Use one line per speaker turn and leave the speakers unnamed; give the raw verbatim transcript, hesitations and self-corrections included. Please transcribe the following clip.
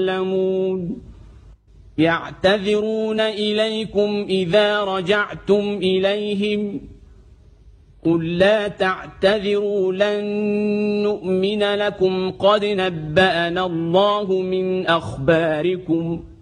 تعلمون يعتذرون إليكم إذا رجعتم إليهم قل لا تعتذروا لن نؤمن لكم قد نبأنا الله من أخباركم